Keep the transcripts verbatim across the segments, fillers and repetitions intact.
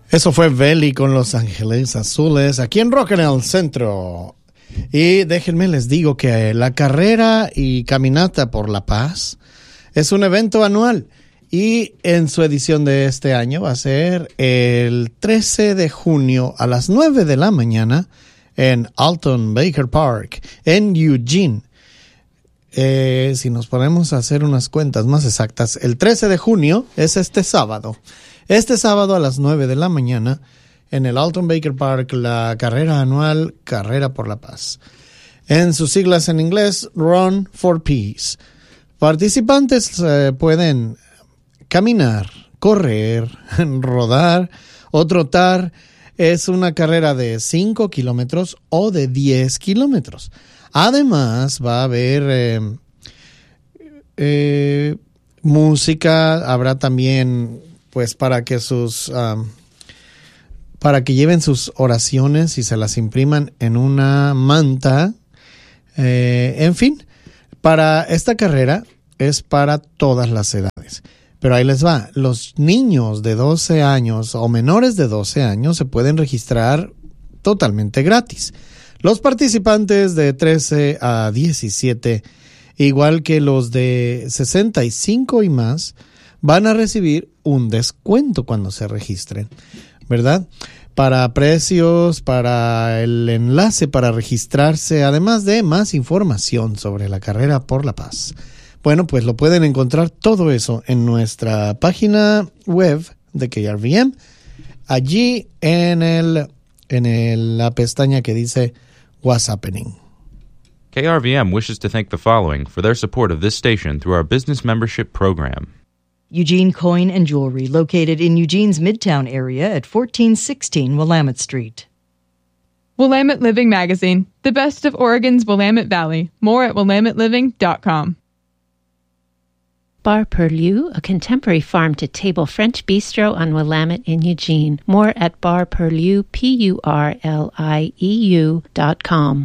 Eso fue Belly con Los Ángeles Azules, aquí en Rock en el Centro. Y déjenme les digo que la carrera y caminata por la paz es un evento anual. Y en su edición de este año va a ser el trece de junio a las nueve de la mañana en Alton Baker Park, en Eugene. Eh, si nos ponemos a hacer unas cuentas más exactas, el trece de junio es este sábado. Este sábado a las nueve de la mañana en el Alton Baker Park, la carrera anual Carrera por la Paz. En sus siglas en inglés, Run for Peace. Participantes eh, pueden caminar, correr, rodar o trotar. Es una carrera de cinco kilómetros o de diez kilómetros. Además, va a haber eh, eh, música, habrá también, pues, para que sus, um, para que lleven sus oraciones y se las impriman en una manta. Eh, en fin, para esta carrera es para todas las edades. Pero ahí les va, los niños de doce años o menores de doce años se pueden registrar totalmente gratis. Los participantes de trece a diecisiete, igual que los de sesenta y cinco y más, van a recibir un descuento cuando se registren, ¿verdad? Para precios, para el enlace para registrarse, además de más información sobre la Carrera por la Paz. Bueno, pues lo pueden encontrar todo eso en nuestra página web de K R V M, allí en el en el, la pestaña que dice What's Happening. K R V M wishes to thank the following for their support of this station through our business membership program. Eugene Coin and Jewelry, located in Eugene's Midtown area at fourteen sixteen Willamette Street. Willamette Living Magazine, the best of Oregon's Willamette Valley. More at willamette living dot com. Bar Purlieu, a contemporary farm-to-table French bistro on Willamette in Eugene. More at bar purlieu, P U R L I E U dot com.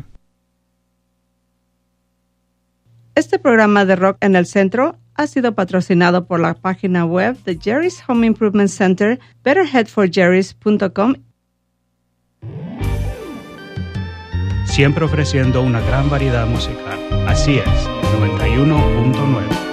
Este programa de Rock en el Centro ha sido patrocinado por la página web de Jerry's Home Improvement Center, better head for jerrys punto com. Siempre ofreciendo una gran variedad musical. Así es, noventa y uno punto nueve.